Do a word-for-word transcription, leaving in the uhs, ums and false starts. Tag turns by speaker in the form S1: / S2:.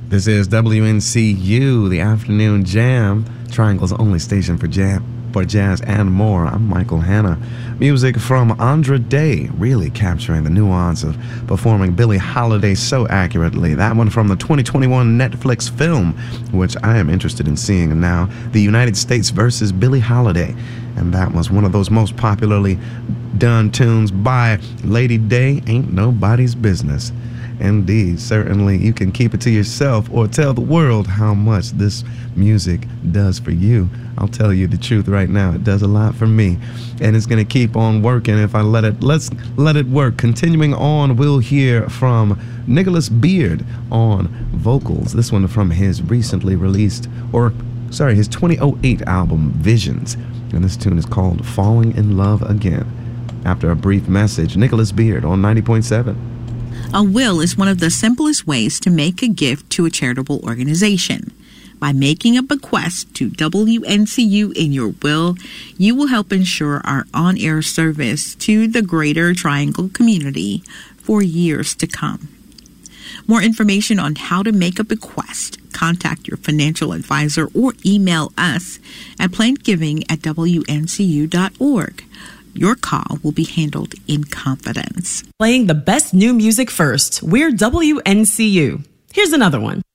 S1: This is W N C U, the Afternoon Jam, Triangle's only station for jam, for jazz and more. I'm Michael Hanna. Music from Andra Day, really capturing the nuance of performing Billie Holiday so accurately. That one from the twenty twenty-one Netflix film, which I am interested in seeing now, The United States versus Billie Holiday. And that was one of those most popularly done tunes by Lady Day, Ain't Nobody's Business. Indeed, certainly you can keep it to yourself or tell the world how much this music does for you. I'll tell you the truth right now, it does a lot for me, and it's going to keep on working if I let it. Let's let it work. Continuing on, we'll hear from Nicholas Beard on vocals. This one from his recently released, or sorry, his twenty oh eight album, Visions, and this tune is called Falling in Love Again. After a brief message, Nicholas Beard on ninety point seven.
S2: A will is one of the simplest ways to make a gift to a charitable organization. By making a bequest to W N C U in your will, you will help ensure our on-air service to the greater Triangle community for years to come. More information on how to make a bequest, contact your financial advisor or email us at plantgiving at W N C U dot org. Your call will be handled in confidence.
S3: Playing the best new music first. We're W N C U. Here's another one.